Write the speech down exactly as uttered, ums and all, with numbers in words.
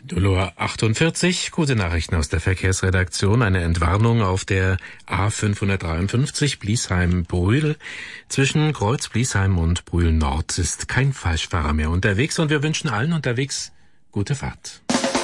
null Uhr achtundvierzig, gute Nachrichten aus der Verkehrsredaktion. Eine Entwarnung auf der A fünfhundertdreiundfünfzig Bliesheim-Brühl. Zwischen Kreuz Bliesheim und Brühl Nord ist kein Falschfahrer mehr unterwegs und wir wünschen allen unterwegs gute Fahrt.